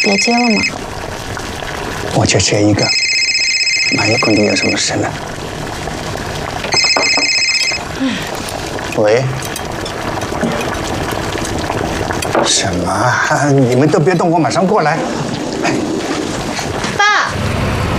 别接了嘛。 我就接一个，万一工地有什么事呢？喂？什么？你们都别动，我马上过来。 爸。